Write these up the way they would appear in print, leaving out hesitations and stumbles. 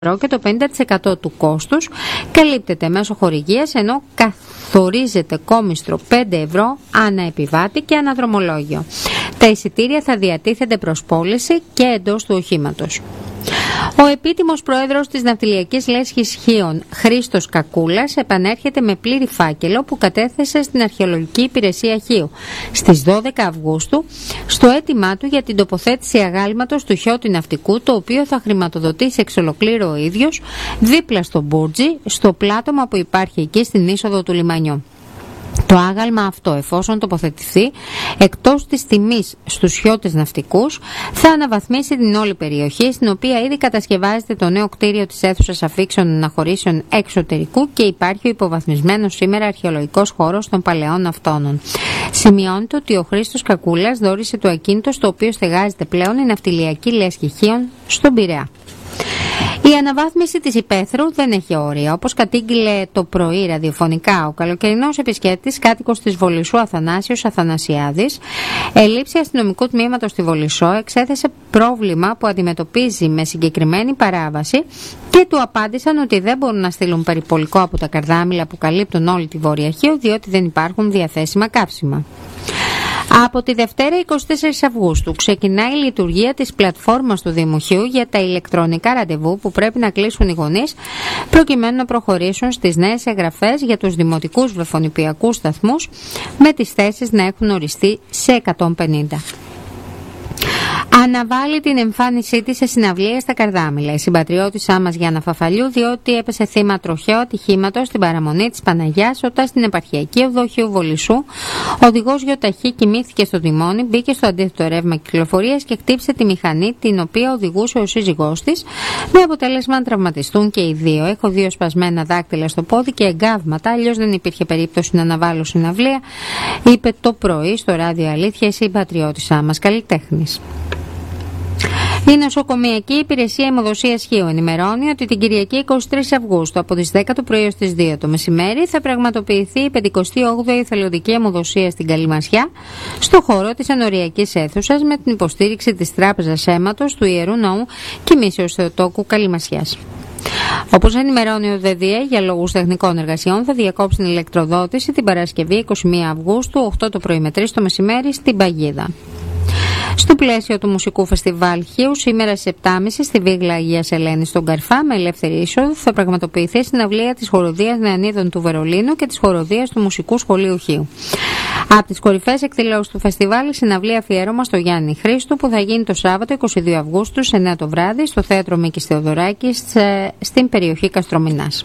και το 50% του κόστους καλύπτεται μέσω χορηγίας, ενώ καθορίζεται κόμιστρο 5 ευρώ ανά επιβάτη και αναδρομολόγιο. Τα εισιτήρια θα διατίθενται προς πώληση και εντός του οχήματος. Ο επίτιμος πρόεδρος της Ναυτιλιακής Λέσχης Χίων, Χρήστος Κακούλας, επανέρχεται με πλήρη φάκελο που κατέθεσε στην Αρχαιολογική Υπηρεσία Χίου στις 12 Αυγούστου στο αίτημά του για την τοποθέτηση αγάλματος του Χιώτη Ναυτικού, το οποίο θα χρηματοδοτήσει εξ ολοκλήρου ο ίδιος δίπλα στο Μπούρτζι, στο πλάτωμα που υπάρχει εκεί στην είσοδο του λιμανιού. Το άγαλμα αυτό, εφόσον τοποθετηθεί εκτός της τιμής στους χιώτες ναυτικούς, θα αναβαθμίσει την όλη περιοχή, στην οποία ήδη κατασκευάζεται το νέο κτίριο της αίθουσας αφήξεων αναχωρήσεων εξωτερικού και υπάρχει ο υποβαθμισμένος σήμερα αρχαιολογικός χώρος των παλαιών ναυτώνων. Σημειώνεται ότι ο Χρήστος Κακούλας δώρισε το ακίνητο στο οποίο στεγάζεται πλέον η Ναυτιλιακή Λέσχη Χίων στον Πειραιά. Η αναβάθμιση της υπαίθρου δεν έχει όρια. Όπως κατήγγειλε το πρωί ραδιοφωνικά ο καλοκαιρινός επισκέπτης, κάτοικος της Βολισσού Αθανάσιος Αθανασιάδης, ελήψη αστυνομικού τμήματος στη Βολισσό, εξέθεσε πρόβλημα που αντιμετωπίζει με συγκεκριμένη παράβαση και του απάντησαν ότι δεν μπορούν να στείλουν περιπολικό από τα καρδάμιλα που καλύπτουν όλη τη Βόρεια Χίο, διότι δεν υπάρχουν διαθέσιμα καύσιμα. Από τη Δευτέρα 24 Αυγούστου ξεκινάει η λειτουργία της πλατφόρμας του Δήμου Χίου για τα ηλεκτρονικά ραντεβού που πρέπει να κλείσουν οι γονείς προκειμένου να προχωρήσουν στις νέες εγγραφές για τους δημοτικούς βρεφονιπιακούς σταθμούς, με τις θέσεις να έχουν οριστεί σε 150. Αναβάλει την εμφάνισή της σε συναυλία στα Καρδάμιλα η συμπατριώτησά μας Γιάννα Φαφαλιού, διότι έπεσε θύμα τροχαίου ατυχήματος στην παραμονή της Παναγιάς όταν στην επαρχιακή οδό Χίου Βολισσού ο οδηγός γιοταχή κοιμήθηκε στο τιμόνι, μπήκε στο αντίθετο ρεύμα κυκλοφορίας και χτύπησε τη μηχανή την οποία οδηγούσε ο σύζυγός της, με αποτέλεσμα να τραυματιστούν και οι δύο. Έχω 2 σπασμένα δάκτυλα στο πόδι και εγκάβματα, αλλιώς δεν υπήρχε περίπτωση να αναβάλω συναυλία, είπε το πρωί στο ράδιο Αλήθεια η συμπατριώτησά μας καλλιτέχνης. Η Νοσοκομιακή Υπηρεσία Αιμοδοσίας Χίου ενημερώνει ότι την Κυριακή 23 Αυγούστου από τις 10 το πρωί ως τις 2 το μεσημέρι θα πραγματοποιηθεί η 58η εθελοντική αιμοδοσία στην Καλυμασιά, στο χώρο της ενοριακής αίθουσας, με την υποστήριξη της Τράπεζας Αίματος του Ιερού Ναού Κοιμήσεως Θεοτόκου Καλυμασιάς. Όπως ενημερώνει ο ΔΔΕ, για λόγους τεχνικών εργασιών θα διακόψει την ηλεκτροδότηση την Παρασκευή 21 Αυγούστου 8 το πρωί με 3 το μεσημέρι στην Παγίδα. Στο πλαίσιο του Μουσικού Φεστιβάλ Χίου, σήμερα στις 7.30 στη Βίγλα Αγίας Ελένης στον Καρφά, με ελεύθερη είσοδο, θα πραγματοποιηθεί συναυλία της Χοροδίας Νεανίδων του Βερολίνου και της Χοροδίας του Μουσικού Σχολείου Χίου. Από τις κορυφαίες εκδηλώσεις του φεστιβάλ, η συναυλία αφιέρωμα στο Γιάννη Χρήστου, που θα γίνει το Σάββατο 22 Αυγούστου σε 9 το βράδυ στο Θέατρο Μίκης Θεοδωράκης στην περιοχή Καστρομηνάς.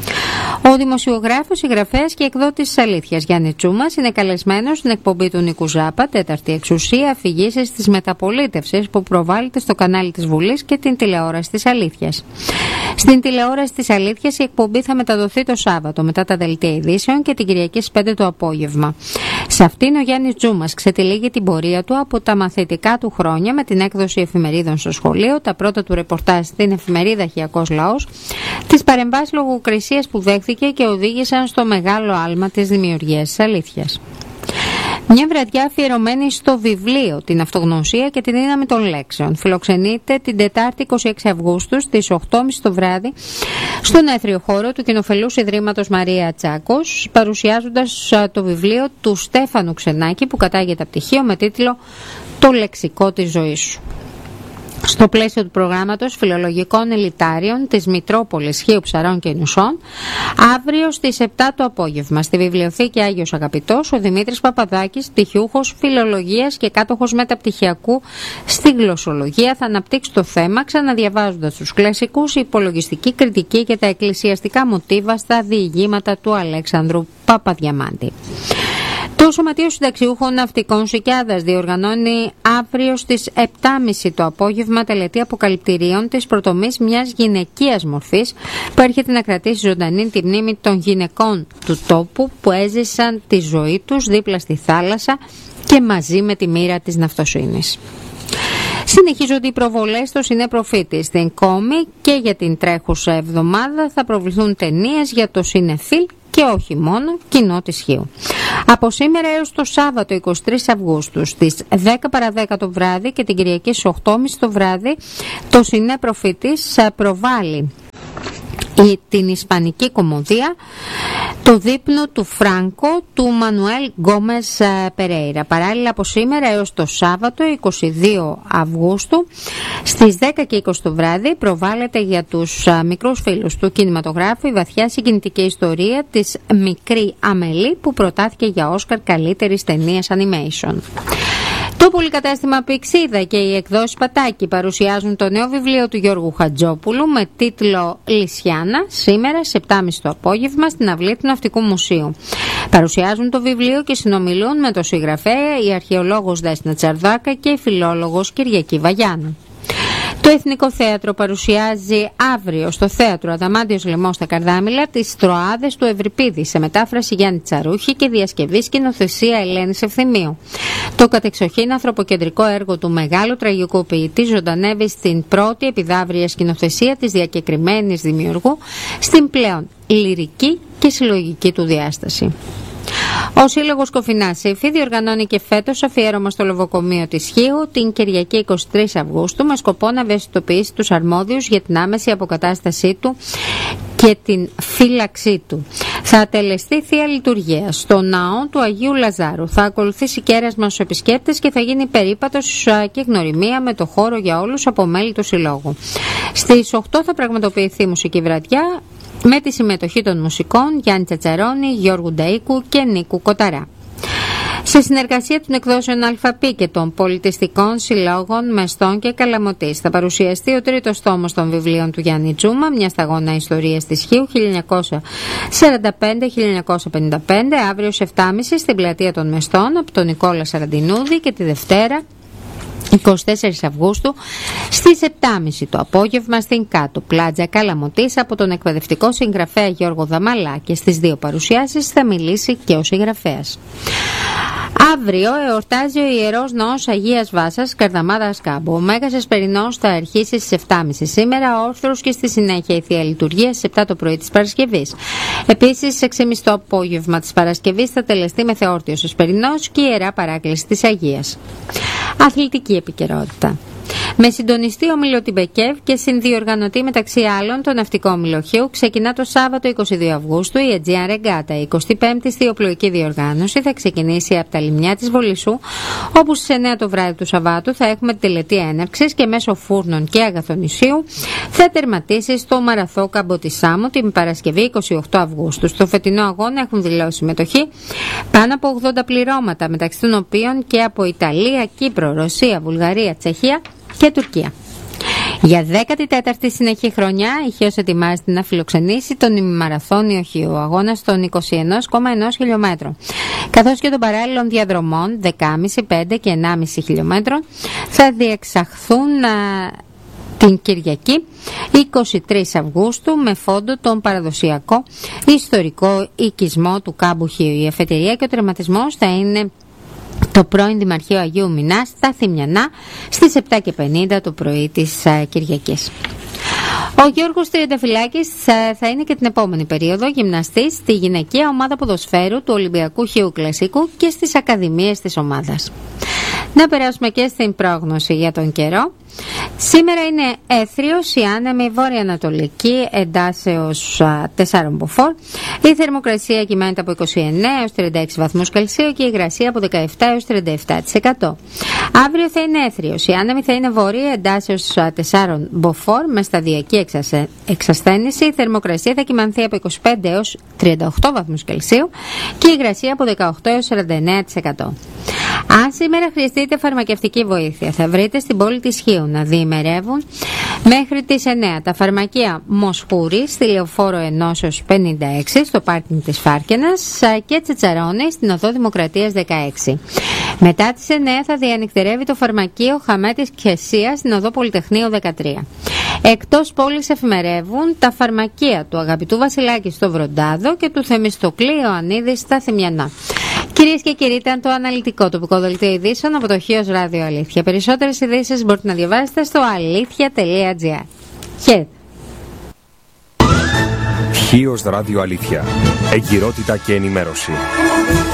Ο δημοσιογράφος, συγγραφέας και εκδότης της Αλήθειας Γιάννη Τσούμας είναι καλεσμένος στην εκπομπή του Νίκου Ζάπα, Τέταρτη Εξουσία, αφηγήσεις της μεταπολίτευσης, που προβάλλεται στο κανάλι της Βουλής και την τηλεόραση της Αλήθειας. Στην τηλεόραση της Αλήθειας η εκπομπή θα μεταδοθεί το Σάββατο μετά τα δελτία ειδήσεων και την Κυριακή στις 5 το απόγευμα. Σε αυτήν ο Γιάννης Τσούμας ξετυλίγει την πορεία του από τα μαθητικά του χρόνια με την έκδοση εφημερίδων στο σχολείο, τα πρώτα του ρεπορτάζ στην εφημερίδα Χιακός Λαός, τις παρεμβάσεις λογοκρισίας που δέχθηκε και οδήγησαν στο μεγάλο άλμα της δημιουργίας της Αλήθειας. Μια βραδιά αφιερωμένη στο βιβλίο, την αυτογνωσία και τη δύναμη των λέξεων, φιλοξενείται την Τετάρτη 26 Αυγούστου στις 8.30 το βράδυ στον έθριο χώρο του Κοινοφελούς Ιδρύματος Μαρία Τσάκος, παρουσιάζοντας το βιβλίο του Στέφανου Ξενάκη που κατάγεται από πτυχίο με τίτλο «Το λεξικό της ζωής σου». Στο πλαίσιο του προγράμματος φιλολογικών ελιτάριων της Μητρόπολης Χίου Ψαρών και Νησών, αύριο στις 7 το απόγευμα, στη Βιβλιοθήκη Άγιος Αγαπητός, ο Δημήτρης Παπαδάκης, πτυχιούχος φιλολογίας και κάτοχος μεταπτυχιακού στη γλωσσολογία, θα αναπτύξει το θέμα ξαναδιαβάζοντας τους κλασικούς, υπολογιστική κριτική και τα εκκλησιαστικά μοτίβα στα διηγήματα του Αλέξανδρου Παπαδιαμάντη. Το Σωματείο Συνταξιούχων Ναυτικών Σικιάδας διοργανώνει αύριο στις 7.30 το απόγευμα τελετή αποκαλυπτηρίων της προτομής μιας γυναικείας μορφής που έρχεται να κρατήσει ζωντανή τη μνήμη των γυναικών του τόπου που έζησαν τη ζωή τους δίπλα στη θάλασσα και μαζί με τη μοίρα της ναυτοσύνης. Συνεχίζονται οι προβολές στο Σινεπροφίτη. Στην Κόμη και για την τρέχουσα εβδομάδα θα προβληθούν ταινίες για το Σινεφίλ και όχι μόνο κοινό της Χίου. Από σήμερα έως το Σάββατο 23 Αυγούστου στις 10 παρά 10 το βράδυ και την Κυριακή στις 8.30 το βράδυ το Σινέ Προφήτης προβάλλει την ισπανική κομμωδία «Το δείπνο του Φράνκο» του Μανουέλ Γκόμες Περέιρα. Παράλληλα από σήμερα έως το Σάββατο 22 Αυγούστου στις 10 και 20 το βράδυ προβάλλεται για τους μικρούς φίλους του κινηματογράφου η βαθιά συγκινητική ιστορία της Μικρή Αμελή που προτάθηκε για Όσκαρ καλύτερης ταινίας animation. Το πολυκατάστημα Πηξίδα και οι εκδόσεις Πατάκη παρουσιάζουν το νέο βιβλίο του Γιώργου Χατζόπουλου με τίτλο «Λυσιάνα» σήμερα σε 7.30 το απόγευμα στην αυλή του Ναυτικού Μουσείου. Παρουσιάζουν το βιβλίο και συνομιλούν με τον συγγραφέα, η αρχαιολόγος Δέσποινα Τσαρδάκα και η φιλόλογος Κυριακή Βαγιάνου. Το Εθνικό Θέατρο παρουσιάζει αύριο στο Θέατρο Αδαμάντιος Λαιμός στα Καρδάμηλα τις Τροάδες του Ευρυπίδη σε μετάφραση Γιάννη Τσαρούχη και διασκευή σκηνοθεσία Ελένης Ευθυμίου. Το κατεξοχήν ανθρωποκεντρικό έργο του μεγάλου τραγικού ποιητή ζωντανεύει στην πρώτη επιδαύρια σκηνοθεσία της διακεκριμένης δημιουργού στην πλέον λυρική και συλλογική του διάσταση. Ο Σύλλογος Κοφινάς Υφή διοργανώνει και φέτος αφιέρωμα στο λοβοκομείο της Χίου την Κυριακή 23 Αυγούστου με σκοπό να ευαισθητοποιήσει τους αρμόδιους για την άμεση αποκατάστασή του και την φύλαξή του. Θα τελεστεί Θεία Λειτουργία στο ναό του Αγίου Λαζάρου. Θα ακολουθήσει κέρασμα στους επισκέπτες και θα γίνει περίπατος και γνωριμία με το χώρο για όλους από μέλη του Συλλόγου. Στις 8 θα πραγματοποιηθεί μουσική βραδιά με τη συμμετοχή των μουσικών Γιάννη Τσατσαρώνη, Γιώργου Νταΐκου και Νίκου Κοταρά. Σε συνεργασία των εκδόσεων ΑΛΦΑΠΗ και των πολιτιστικών συλλόγων Μεστών και Καλαμωτής θα παρουσιαστεί ο τρίτος τόμος των βιβλίων του Γιάννη Τζούμα, μια σταγόνα ιστορίας της Χίου 1945-1955, αύριο σε 7.30 στην πλατεία των Μεστών από τον Νικόλα Σαραντινούδη και τη Δευτέρα 24 Αυγούστου στις 7.30 το απόγευμα στην Κάτω Πλάτζα Καλαμωτής από τον εκπαιδευτικό συγγραφέα Γιώργο Δαμαλά και στις δύο παρουσιάσεις θα μιλήσει και ο συγγραφέας. Αύριο εορτάζει ο Ιερός Ναός Αγίας Βάσας Καρδαμάδας Κάμπου. Ο Μέγας Εσπερινός θα αρχίσει στις 7.30 σήμερα, όρθρος και στη συνέχεια η Θεία Λειτουργία στις 7 το πρωί της Παρασκευής. Επίσης, στις 6.30 το απόγευμα της Παρασκευής θα τελεστεί μεθεόρτιος Εσπερινός και η Ιερά Παράκληση της Αγίας. Αθλητική επικαιρότητα. Με συντονιστή όμιλο Τιμπεκεύ και συνδιοργανωτή μεταξύ άλλων το ναυτικό όμιλο Χίου ξεκινά το Σάββατο 22 Αυγούστου η Αιτζίαν Ρεγκάτα. Η 25η θεοπλοϊκή διοργάνωση θα ξεκινήσει από τα λιμνιά της Βολισσού, όπου στις 9 το βράδυ του Σαββάτου θα έχουμε τη τελετή έναρξης και μέσω φούρνων και αγαθονησίου θα τερματίσει στο Μαραθώ Καμποτισάμου την Παρασκευή 28 Αυγούστου. Στο φετινό αγώνα έχουν δηλώσει συμμετοχή πάνω από 80 πληρώματα, μεταξύ των οποίων και από Ιταλία, Κύπρο, Ρωσία, Βουλγαρία, Τσεχία και Τουρκία. Για 14η συνεχή χρονιά η Χίος ετοιμάζεται να φιλοξενήσει τον ημιμαραθώνιο Χίου, αγώνα των 21,1 χιλιόμετρων, καθώς και των παράλληλων διαδρομών 10,5, 5 και 1,5 χιλιόμετρων θα διεξαχθούν την Κυριακή 23 Αυγούστου με φόντο τον παραδοσιακό ιστορικό οικισμό του κάμπου Χίου. Η αφετηρία και ο τερματισμός θα είναι το πρώην Δημαρχείο Αγίου Μινά στα Θημιανά στις 7.50 το πρωί της Κυριακής. Ο Γιώργος Τριανταφυλάκης θα είναι και την επόμενη περίοδο γυμναστής στη γυναικεία ομάδα ποδοσφαίρου του Ολυμπιακού Χίου Κλασικού και στις ακαδημίες της ομάδας. Να περάσουμε και στην πρόγνωση για τον καιρό. Σήμερα είναι έθριος η άνεμη βόρεια-ανατολική εντάσεως 4 μποφόρ. Η θερμοκρασία κυμαίνεται από 29 έως 36 βαθμούς Κελσίου και η υγρασία από 17 έως 37%. Αύριο θα είναι έθριος. Η άνεμη θα είναι βόρεια εντάσεως 4 μποφόρ με σταδιακή εξασθένηση. Η θερμοκρασία θα κυμανθεί από 25 έως 38 βαθμούς Κελσίου και η υγρασία από 18 έως 49%. Αν σήμερα χρειαστείτε φαρμακευτική βοήθεια, θα βρείτε στην πόλη της Χίου να διημερεύουν μέχρι τις 9 τα φαρμακεία Μοσχούρη στη Λεωφόρο Ενώσεως 56 στο πάρκινγκ της Φάρκενας και Τσατσαρώνη στην Οδό Δημοκρατίας 16. Μετά τις 9 θα διανυκτερεύει το φαρμακείο Χαμέτης Κεσίας στην Οδό Πολυτεχνείου 13. Εκτός πόλης εφημερεύουν τα φαρμακεία του Αγαπητού Βασιλάκη στο Βροντάδο και του Θεμιστοκλή Ιωαννίδη στα Θημιανά. Κυρίες και κύριοι, ήταν το αναλυτικό τοπικό δελτίο ειδήσεων από το Χίος Ράδιο Αλήθεια. Περισσότερες ειδήσεις μπορείτε να διαβάσετε στο αλήθεια.gr. Χαίρετε. Χίος Ράδιο Αλήθεια. Εγκυρότητα και ενημέρωση.